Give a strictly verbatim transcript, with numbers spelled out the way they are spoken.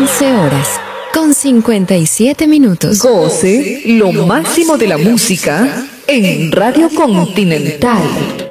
once horas, con cincuenta y siete minutos. Goce lo máximo de la música en Radio Continental.